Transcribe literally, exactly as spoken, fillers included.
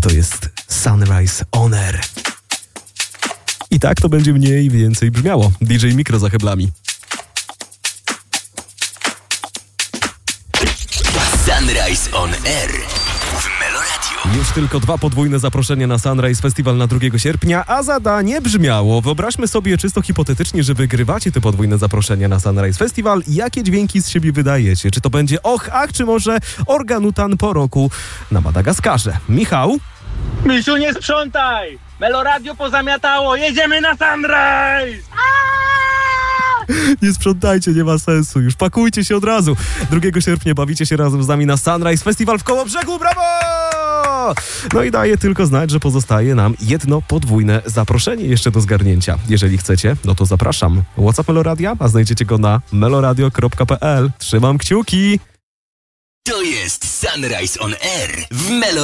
to jest Sunrise On Air. I tak to będzie mniej więcej brzmiało. D J Mikro za heblami. Sunrise On Air w Meloradio. Już tylko dwa podwójne zaproszenia na Sunrise Festival na drugiego sierpnia, a zadanie brzmiało: wyobraźmy sobie czysto hipotetycznie, że wygrywacie te podwójne zaproszenia na Sunrise Festival. Jakie dźwięki z siebie wydajecie? Czy to będzie och, ach, czy może organutan po roku na Madagaskarze? Michał? Misiu, nie sprzątaj! Meloradio pozamiatało, jedziemy na Sunrise! Nie sprzątajcie, nie ma sensu. Już pakujcie się od razu. drugiego sierpnia bawicie się razem z nami na Sunrise Festival w Kołobrzegu. Brawo! No i daje tylko znać, że pozostaje nam jedno podwójne zaproszenie jeszcze do zgarnięcia. Jeżeli chcecie, no to zapraszam. WhatsApp Meloradia, a znajdziecie go na meloradio kropka p l. Trzymam kciuki. To jest Sunrise On Air w Meloradio.